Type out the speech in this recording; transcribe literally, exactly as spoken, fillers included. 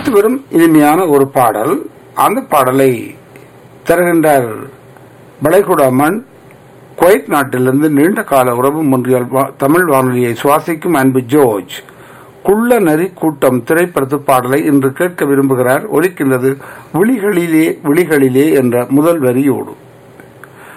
அடுத்து வரும் இனிமையான ஒரு பாடல். அந்த பாடலை தருகின்றார் வளைகுடா மண் குவைத் நாட்டிலிருந்து நீண்ட கால உறவு ஒன்றியால் தமிழ் வானொலியை சுவாசிக்கும் அன்பு ஜோர்ஜ். குள்ள நரி கூட்டம் திரைப்படத்து பாடலை இன்று கேட்க விரும்புகிறார். ஒலிக்கின்றது விழிகளிலே விழிகளிலே என்ற முதல் வரியோடு.